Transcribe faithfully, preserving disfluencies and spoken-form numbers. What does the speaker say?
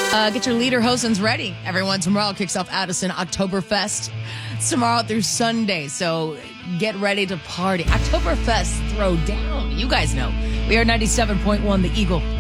Uh, get your leader hostings ready. Everyone, tomorrow kicks off Addison Oktoberfest. It's tomorrow through Sunday, so get ready to party. Oktoberfest Throwdown. You guys know. We are ninety-seven point one The Eagle.